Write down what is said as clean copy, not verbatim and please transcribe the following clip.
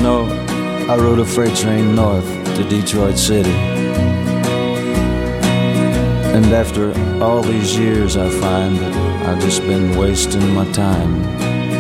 know, I rode a freight train north to Detroit City. And after all these years, I find that I've just been wasting my time.